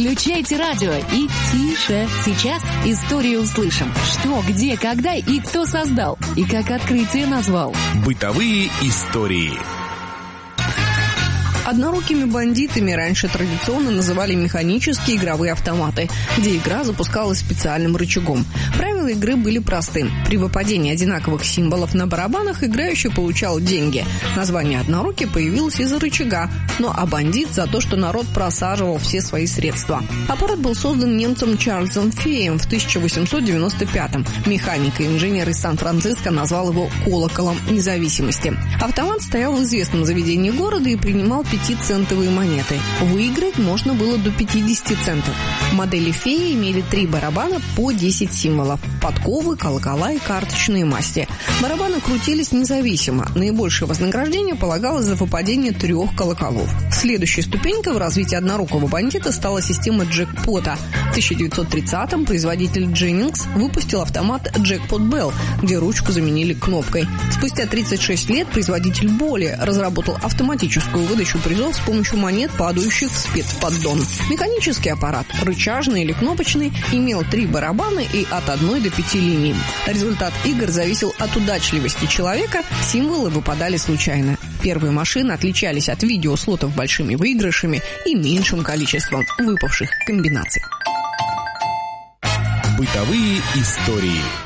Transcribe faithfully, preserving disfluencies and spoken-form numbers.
Включайте радио и тише. Сейчас историю услышим. Что, где, когда и кто создал. И как открытие назвал. Бытовые истории. Однорукими бандитами раньше традиционно называли механические игровые автоматы, где игра запускалась специальным рычагом. Правила игры были просты. При выпадении одинаковых символов на барабанах играющий получал деньги. Название «однорукий» появилось из-за рычага, ну а бандит за то, что народ просаживал все свои средства. Аппарат был создан немцем Чарльзом Феем в тысяча восемьсот девяносто пятом. Механик и инженер из Сан-Франциско назвал его «колоколом независимости». Автомат стоял в известном заведении города и принимал пятицентовые монеты. Выиграть можно было до пятьдесят центов. Модели «Феи» имели три барабана по десять символов. Подковы, колокола и карточные масти. Барабаны крутились независимо. Наибольшее вознаграждение полагалось за выпадение трех колоколов. Следующей ступенькой в развитии однорукого бандита стала система джекпота. В тысяча девятьсот тридцатом производитель Дженнингс выпустил автомат Jackpot Bell, где ручку заменили кнопкой. Спустя тридцать шесть лет производитель Боли разработал автоматическую выдачу призов с помощью монет, падающих в спецподдон. Механический аппарат, рычажный или кнопочный, имел три барабана и от одной до пяти линий. Результат игр зависел от удачливости человека, символы выпадали случайно. Первые машины отличались от видеослотов большими выигрышами и меньшим количеством выпавших комбинаций. Бытовые истории.